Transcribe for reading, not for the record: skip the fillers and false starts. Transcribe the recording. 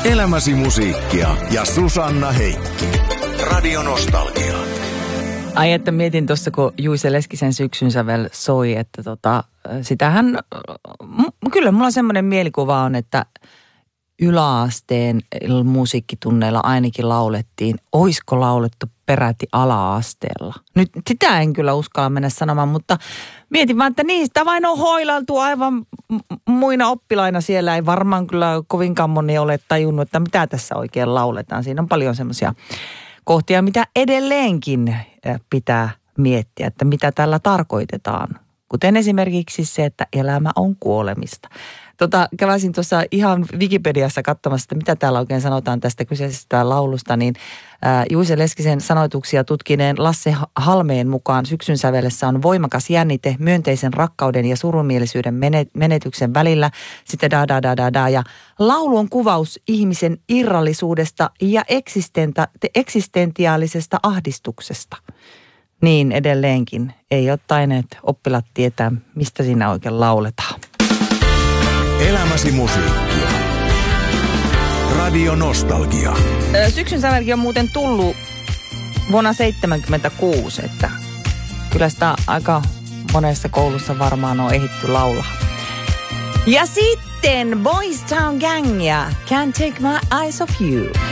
Elämäsi musiikkia ja Susanna Heikki. Radio Nostalgia. Ai että mietin tuossa, kun Juise Leskisen Syksyn sävel soi, että sitähän, kyllä mulla semmoinen mielikuva on, että yläasteen musiikkitunneilla ainakin laulettiin. Oisko laulettu peräti ala-asteella? Nyt sitä en kyllä uskalla mennä sanomaan, mutta mietin vaan, että niistä vain on hoilaltu aivan muina oppilaina. Siellä ei varmaan kyllä kovinkaan moni ole tajunnut, että mitä tässä oikein lauletaan. Siinä on paljon semmoisia kohtia, mitä edelleenkin pitää miettiä, että mitä tällä tarkoitetaan. Kuten esimerkiksi se, että elämä on kuolemista. Käväsin tuossa ihan Wikipediassa katsomassa, että mitä täällä oikein sanotaan tästä kyseisestä laulusta, niin Juise Leskisen sanoituksia tutkineen Lasse Halmeen mukaan syksyn sävelessä on voimakas jännite myönteisen rakkauden ja surumielisyyden menetyksen välillä, sitten ja laulu on kuvaus ihmisen irrallisuudesta ja eksistentiaalisesta ahdistuksesta. Niin edelleenkin ei ole tainneet oppilaat tietää, mistä siinä oikein lauletaan. Elämäsi musiikkia. Radio Nostalgia. Syksyn sävelkin on muuten tullut vuonna 1976, että kyllä sitä aika monessa koulussa varmaan on ehditty laulaa. Ja sitten Boys Town Gang ja Can't Take My Eyes Off You.